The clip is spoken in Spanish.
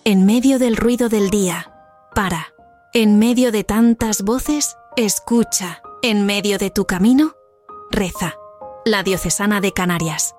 En medio del ruido del día, para. En medio de tantas voces, escucha. En medio de tu camino, reza. La Diocesana de Canarias.